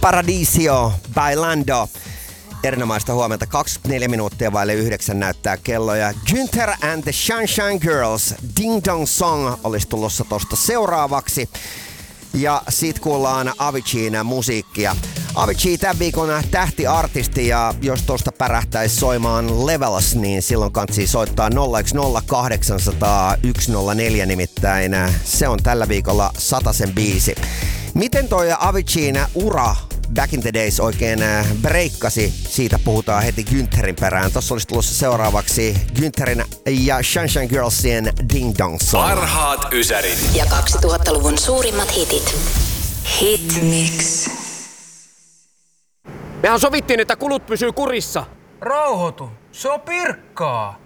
Paradiso, Bailando. Erinomaista huomenta. 24 minuuttia vaille 9 näyttää kello. Ja Günther and the Sunshine Girls, Ding Dong Song olisi tulossa tosta seuraavaksi. Ja sit kuullaan Aviciin musiikkia. Avicii tämän viikon tähtiartisti, ja jos tosta pärähtäisi soimaan Levels, niin silloin kansi soittaa 0800800 104 nimittäin. Se on tällä viikolla 100 biisi. Miten toi Aviciin ura Back in the Days oikein breikkasi? Siitä puhutaan heti Güntherin perään. Tossa olisi tulossa seuraavaksi Güntherin ja Sunshine Girlsien Ding Dong Song. Parhaat ysärit ja 2000-luvun suurimmat hitit. Hit Mix. Mehän sovittiin, että kulut pysyy kurissa. Rauhoitu, se on pirkkaa.